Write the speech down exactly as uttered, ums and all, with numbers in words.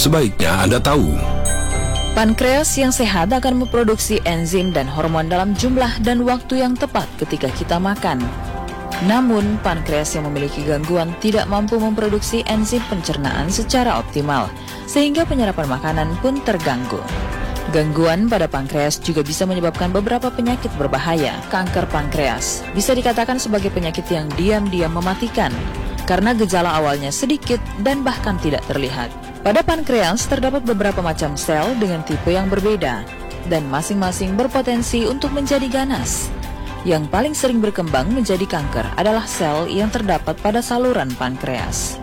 sebaiknya Anda tahu. Pankreas yang sehat akan memproduksi enzim dan hormon dalam jumlah dan waktu yang tepat ketika kita makan. Namun, pankreas yang memiliki gangguan tidak mampu memproduksi enzim pencernaan secara optimal, sehingga penyerapan makanan pun terganggu. Gangguan pada pankreas juga bisa menyebabkan beberapa penyakit berbahaya. Kanker pankreas bisa dikatakan sebagai penyakit yang diam-diam mematikan, karena gejala awalnya sedikit dan bahkan tidak terlihat. Pada pankreas terdapat beberapa macam sel dengan tipe yang berbeda, dan masing-masing berpotensi untuk menjadi ganas. Yang paling sering berkembang menjadi kanker adalah sel yang terdapat pada saluran pankreas.